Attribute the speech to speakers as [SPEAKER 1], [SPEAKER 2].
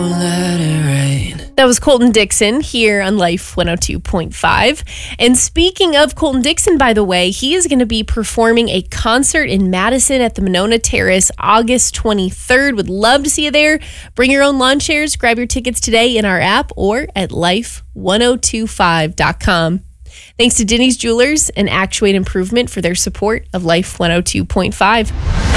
[SPEAKER 1] That was Colton Dixon here on Life 102.5. And speaking of Colton Dixon, by the way, he is going to be performing a concert in Madison at the Monona Terrace August 23rd. Would love to see you there. Bring your own lawn chairs. Grab your tickets today in our app or at life1025.com. Thanks to Denny's Jewelers and Actuate Improvement for their support of Life 102.5.